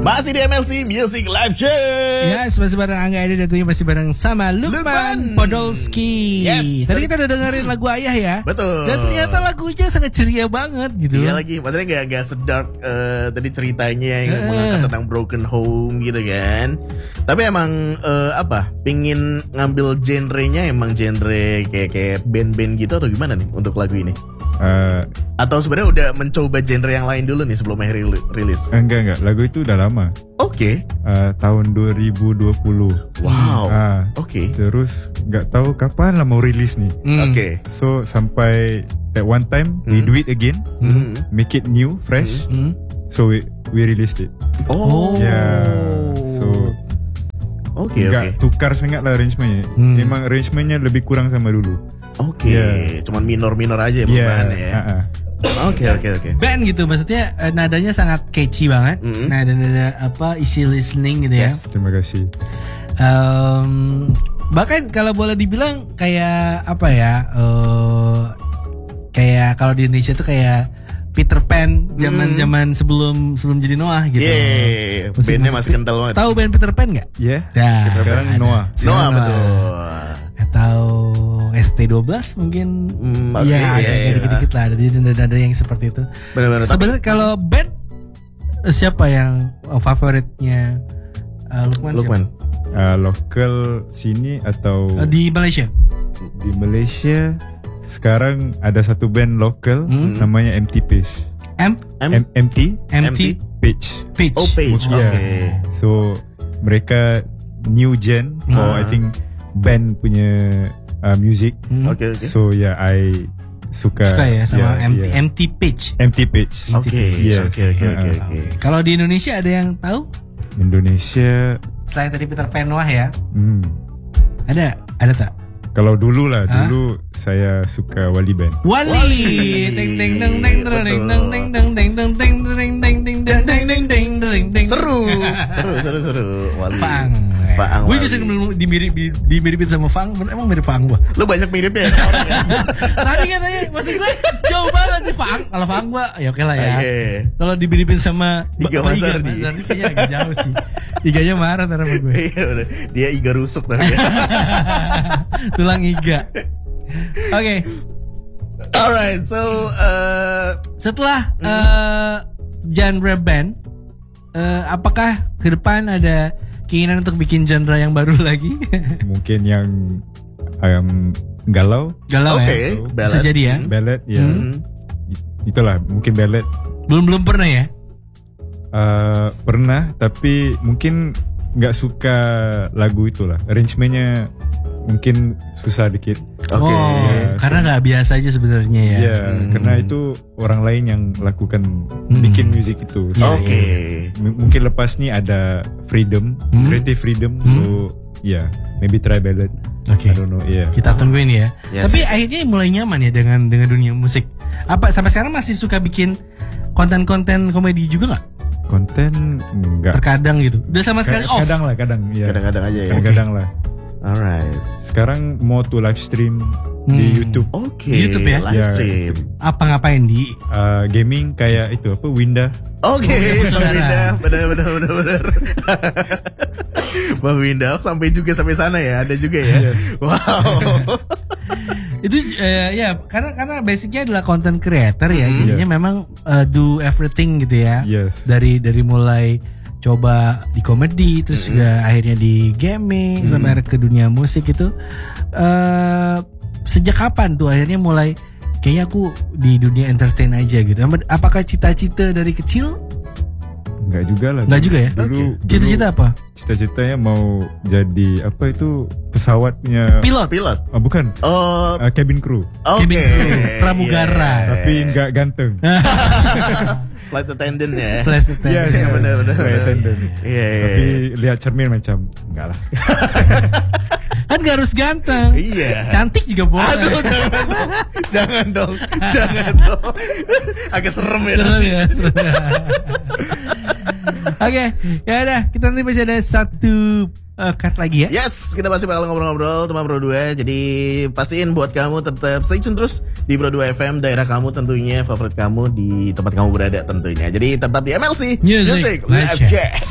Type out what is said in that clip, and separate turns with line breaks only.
Masih di MLC Music Live Check.
Yes, masih bareng Angga Edi dan tentunya masih bareng sama Lukman Podolski.
Yes.
Tadi kita udah dengerin lagu Ayah ya.
Betul.
Dan ternyata lagunya sangat ceria banget gitu.
Iya lagi, maksudnya gak sedark tadi ceritanya yang mengangkat tentang broken home gitu kan. Tapi emang pingin ngambil genrenya emang genre kayak band-band gitu atau gimana nih untuk lagu ini? Atau sebenarnya udah mencoba genre yang lain dulu nih sebelum akhir rilis?
Enggak, lagu itu udah lama.
Oke.
Tahun 2020.
Wow. Oke.
Terus nggak tahu kapan lah mau rilis nih.
Oke.
So sampai at one time we do it again, make it new, fresh. So we released it.
Oh.
Yeah. So nggak tukar sangat lah arrangementnya. Memang arrangementnya lebih kurang sama dulu.
Oke. Cuman minor aja perubahannya ya. Oke.
Band gitu, maksudnya nadanya sangat catchy banget. Nada easy listening gitu ya.
Yes.
Terima kasih.
Bahkan kalau boleh dibilang kayak kayak kalau di Indonesia tuh kayak Peter Pan zaman sebelum jadi Noah gitu.
Iya. Bandnya masih kental banget.
Tahu band Peter Pan nggak?
Iya.
Yeah.
Sekarang Noah.
Noah betul.
Atau ST12 mungkin.
Iya.
Dikit-dikit lah. Ada yang seperti itu.
Benar-benar.
Sebenarnya kalau band siapa yang favoritnya Lukman?
Lokal sini atau
Di Malaysia?
Di Malaysia sekarang ada satu band lokal namanya MT Page. MT Page.
Oh, Page.
Yeah.
Oke.
So mereka new gen for I think band punya music.
Oke.
So I suka
ya sama
yeah.
MT Page.
MT Page.
Oke.
Yes.
Oke.
Kalau di Indonesia ada yang tahu?
Indonesia
Selain tadi Peter Pan Noah ya. Ada tak?
Kalau dulu saya suka Wali Band.
Wali.
Seru. Wali. Faang.
Gue justru dimiripin sama Faang. Emang mirip Faang gue.
Lu banyak miripnya ya.
Tadi katanya maksud gue jauh banget nih Faang. Kalau Faang gue ya oke lah ya. Kalau dimiripin sama
Iga Masardi
kayaknya agak jauh sih. Iganya marah sama gue.
Iya udah. Dia iga rusuk tapi.
Tulang iga. Oke.
Alright, so
setelah genre band, apakah ke depan ada keinginan untuk bikin genre yang baru lagi?
Mungkin yang galau
okay.
Ya. Bisa jadi ya.
Ballad ya. Itulah mungkin ballad.
Belum pernah ya?
Pernah tapi mungkin nggak suka lagu itulah. Arrangementnya mungkin susah dikit.
Oke.
Karena nggak biasa aja sebenarnya ya.
Iya, karena itu orang lain yang lakukan bikin musik itu. So, mungkin lepas nih ada freedom, creative freedom. So maybe try ballad.
Oke.
I don't know. Yeah.
Kita tungguin ya.
Yes,
Tapi akhirnya mulai nyaman ya dengan dunia musik. Apa sampai sekarang masih suka bikin konten-konten komedi juga nggak?
Konten enggak.
Terkadang gitu. Udah sama sekali off.
Kadang ya.
Kadang-kadang aja ya.
Kadang-kadang lah.
Alright.
Sekarang mau tuh live stream di YouTube.
Oke.
YouTube ya?
Live stream.
Apa ngapain di?
Gaming kayak itu Winda.
Oke, Bang Winda, benar. Bang Winda sampai sana ya, ada juga ya. Wow.
Itu karena basicnya adalah content creator ya, jadinya memang do everything gitu ya.
Yes.
Dari mulai coba di komedi, terus juga akhirnya di gaming, sampai ke dunia musik itu. Sejak kapan tuh akhirnya mulai kayaknya aku di dunia entertain aja gitu? Apakah cita-cita dari kecil?
Enggak juga lah.
Enggak juga ya?
Dulu
cita-cita apa?
Cita-citanya mau jadi pesawat punya
Pilot.
Bukan. Cabin crew.
Cabin crew, pramugara.
Tapi enggak ganteng.
Flight attendant ya.
Iya,
benar.
Flight attendant.
Iya.
Tapi lihat cermin macam enggak lah.
Kan gak harus ganteng.
Iya.
Cantik juga boleh.
Aduh, jangan dong. Agak serem ya.
Oke, ya udah, kita nanti masih ada satu cut lagi ya.
Yes, kita masih bakal ngobrol-ngobrol teman Bro 2. Jadi pastiin buat kamu tetap stay tune terus di Bro 2 FM, daerah kamu tentunya, favorit kamu di tempat kamu berada tentunya. Jadi tetap di MLC Music Live Check.